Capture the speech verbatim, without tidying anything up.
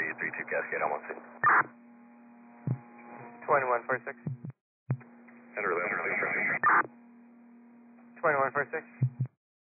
W three two Cascade, I'm on six. twenty-one four six. Enter eleven, please. twenty-one four six.